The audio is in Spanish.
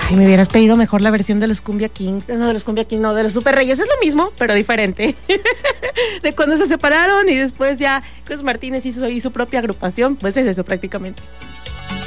Ay, me hubieras pedido mejor la versión de los Cumbia King. No, de los Cumbia King, no, de los Super Reyes. Es lo mismo, pero diferente. De cuando se separaron y después ya Cruz Martínez hizo su propia agrupación, pues es eso prácticamente.